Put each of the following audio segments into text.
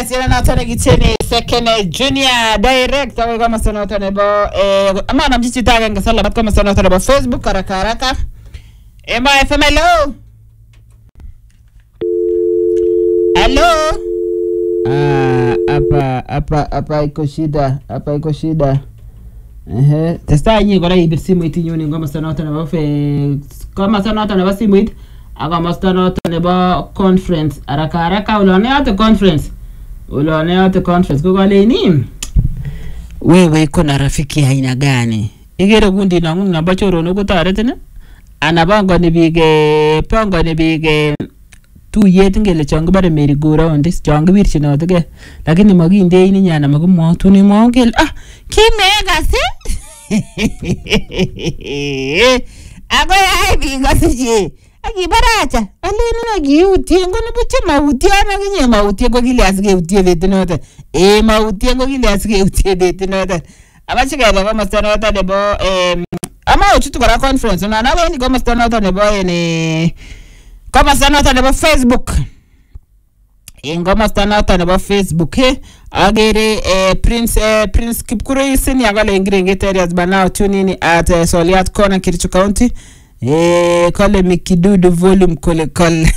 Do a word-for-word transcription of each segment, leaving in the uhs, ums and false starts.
Yes, yana nataka kicheni second junior director kwa kama sana nataka nebo eh ama namjichitaga ngasala bat kama sana nataka nebo Facebook haraka haraka. Emma F M hello. Hello. Ah, hapa hapa hapa iko shida, hapa iko shida. Ehe, testa yini kwa hii simu itinyoni ngoma sana nataka nebo fe kama sana nataka nebo simu it aga masta nataka nebo conference haraka haraka unaona hata conference. Unaona hata conference kwa nini? Wewe iko na rafiki aina gani? Igere gundi na nguna bachoro no kutarete ne? Anabanga ni bige panga ni bige tu yet ngele changa bare meri gora onde changa birchi na tege. Lakini maginde ini nyana magumo tu ni mo ngel ah kimega se. Agoya ai binga sije. Aki baracha alini na giuti ngone buche mauti ana kinye mauti ko kile asige utie vetinote e mauti ko kile asige utie vetinote abachika ba kama stanota debo em ama uchitu kwa conference na nawe ni kama stanota debo ni kama stanota debo Facebook ingoma stanota debo Facebook he agere eh, Prince eh, Prince Kipkuru sini agale ingirengete areas banao tune in at uh, Soliat Corner Kericho County. Eh, kole mikidudu volume kole kole.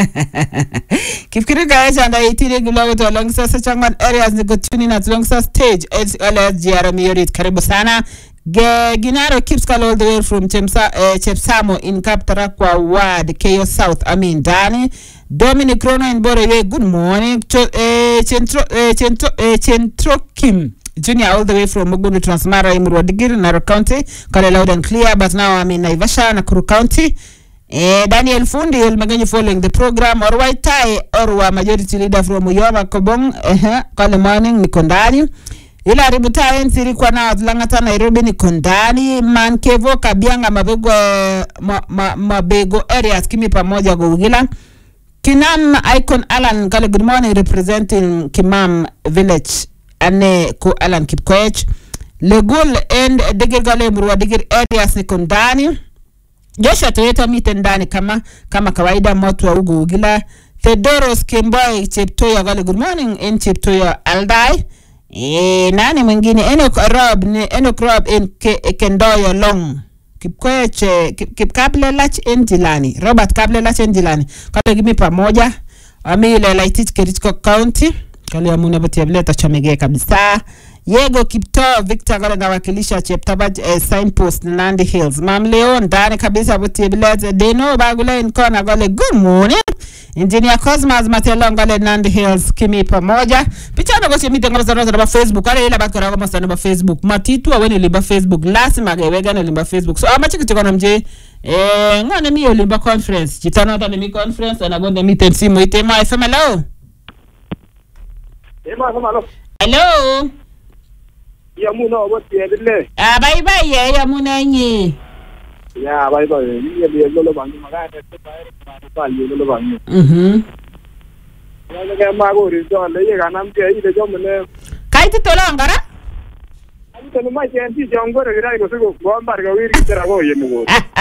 Kifkiri guys and I iti regular with alongside such areas ni go tuning at alongside stage as well as G R M Yorit karibu sana. Ge Ginaro keeps call all the way from Chemsa uh, Chepsamo in Kaptarakwa Ward K O South. I mean Dani Dominic Rona in Borewe. Good morning. Ch uh, Chentro uh, Chentro uh, Chentro Kim Junior all the way from Mugundu Transmara in Murwadigiri, Narok County. Kale loud and clear, but now I'm in Naivasha, Nakuru County. Eh, Daniel Fundi will begin following the program. Or white tie or wa majority leader from Uyoma Kobong. Eh, kale morning Nikondani. Ila ributa ensiri kwa na Langata Nairobi Nikondani. Mankevo Kabianga Mabego ma, ma, Mabego areas kimi pamoja Gugila. Kinam Icon Alan kale good morning representing Kimam Village. Ane ko Alan Kipkoech Legul and Digigale Murwadigir areas Nikondani. Joshua Toyota meet ndani kama kama kawaida moto wa ugu ugila. Theodoros Kemboy Cheptoya gale good morning in Cheptoya Aldai. E, nani mwingine Enoch Rob ni Enoch Rob in ke, Kendoyo Long Kipkoech kip, kip Kable Lach Njilani Robert Kable Lach Njilani kale gimi pamoja amile Laitich Kericho County kale amuna bati ableta chamege kabisa. Yego Kipto Victor gale nawakilisha Cheptabaj eh, signpost Nandi Hills. Mam Leon ndani kabisa bati ableta Deno bagula in kona gale good morning. Engineer Cosmas Matelo gale Nandi Hills kimi pamoja. Picha ndo gosi mite ngaba sana ba Facebook kale ila bakora ngaba sana ba Facebook. Matitu aweni limba Facebook lazima gewega na limba Facebook. So amachi kitiko na mje eh ngone miyo limba conference. Chitana hata ni mi conference anagonda mite simu itema F M hello. Ema kama lo. Hello. Ya muna wote yele. Ah bye bye ya ya muna nyi. Ya bye bye. Ni ya lolo bangi magana te baere kwa pali lolo bangi. Mhm. Ya ga mago ri jo le ye ganam ke ile jo mene. Kai ti tola ngara? Ani to ma je anti jo ngore gira ko sego go mbar ga wiri tera go ye mu.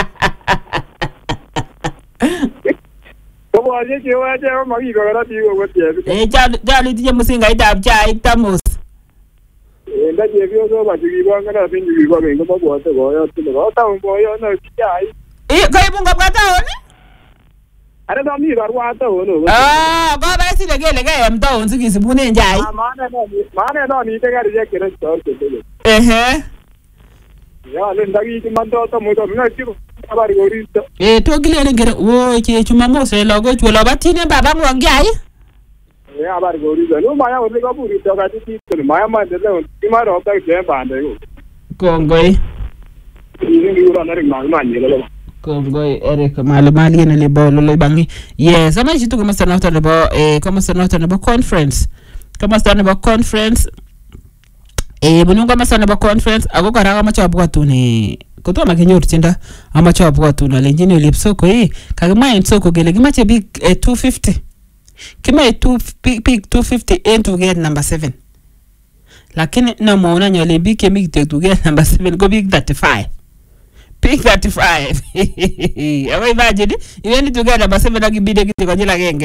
Como aje ke wa je ma gi go ra ti go wote. Eh ja ja li ti musinga ida ja itamus. Eh nda je bio so ba ji go ngara tin ji go be ngo bo to go yo ti go ta un go yo no ti ai. Eh kai bunga bata oni? Are da mi ga wa ta ono. Ah go ba si lege lege em to on sigi sibune njai. Ah mana no mana no ni te ga je ke re to ke te. Eh Ya le ndagi ti mando to mo to na ti ko habari gori to. Eh to gile ne gere wo ke chuma mo se logo chulo batine baba mo ngai. Eh habari gori to no maya ole ga buri to ga ti ti maya ma de le ti ma ro ta je ba de ko. Kongoi. Ni ni ura na ri ma ma ni le. Kongoi Eric mali mali ne le bolo le bangi. Yes, ama jitu kama sana hata nebo eh kama sana hata nebo conference. Kama sana nebo conference eh bununga kama sana nebo conference ago karaga machabu watu ni koto makenyor tinda ama chabu watu na lenjini lipsoko eh kagama ensoko gele gimache big eh, two fifty. Kima two big big two fifty and to get number seven. Lakini na muona nyole big kemi to get number seven go big thirty-five. Big thirty-five. Awa imagine, you need to get number seven agibide kiti kwa jila genge.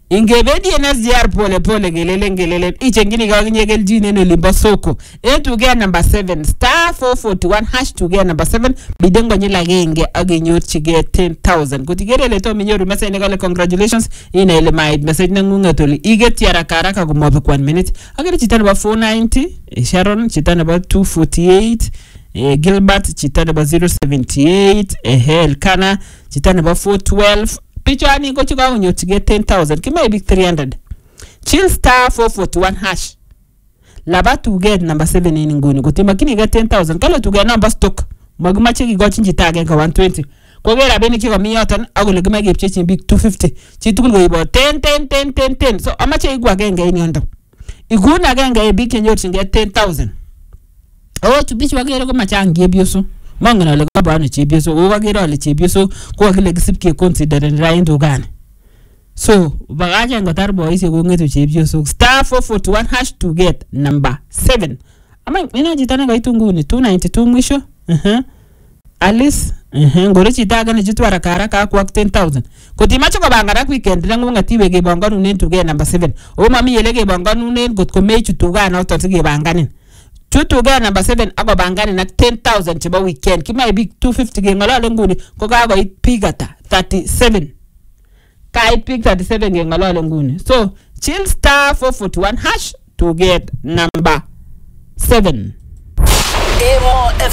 Ingebedi N S G R pole pole gelele gelele ichengini kaginye geljine no limba soko. E to get number seven star four forty-one hash to get number seven bidengo nyila genge agenyorchi get ten thousand. Kutigere leto minyoru message ngale congratulations ina ile my message nangunga toli iget yara karaka kumobe one minute. Agere chitana ba four ninety, Sharon chitana ba two forty-eight, eh, Gilbert chitana ba zero seventy-eight, eh, Elkana chitana ba four twelve. Picha ni go chuka unyo to get ten thousand. Kima big three hundred. Chill star four forty-one hash. Laba to get number seven in nguni. Kutima kini get ten thousand. Kalo to get number stock. Maguma cheki go chinji tag ka one twenty. Kwa gera beni kiko miyotan. Ago leguma give chechi big two fifty. Chitukul go ibo ten, ten, ten, ten, ten. So amache igwa genga ini onda. Iguna genga e big kenyo chinge ten thousand. Oh, chubichi wagera kuma changi ebiosu. Mangana le gaba no chebioso o wagera le chebioso ko akile gisipke consider raindo gane. So bagaja ngotar boys go ngeto chebioso star four forty-one hash to get number seven. Ama ina jitana ga itunguni two ninety-two mwisho. Mhm. Alice mhm ngore chitaga ne jitwara karaka kwa ten thousand. Koti macho ko bangara weekend nangu ngatiwe ge banganu ne to get number seven. O mami yelege banganu ne got ko mechu to ga na to ge banganin. Tutu ga number seven ago bangani na ten thousand chiba weekend. Kima big two fifty ge ngala lenguni. Koga ago ipigata thirty-seven. Ka ipig thirty-seven ge ngala lenguni. So, chill star four forty-one hash to get number seven. Emo F